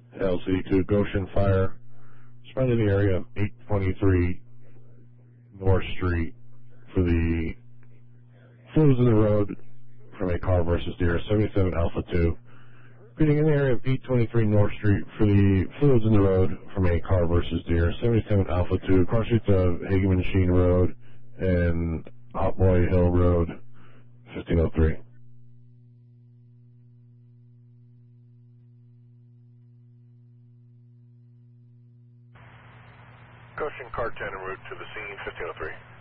LC2 Goshen Fire. Respond in the area of 823 North Street for the fluids in the road from a car versus deer, 77 Alpha 2. Repeating in the area of 823 North Street for the fluids in the road from a car versus deer, 77 Alpha 2, cross streets of Hageman Machine Road and Hotboy Hill Road, 1503. Goshen Car 10 en route to the scene, 1503.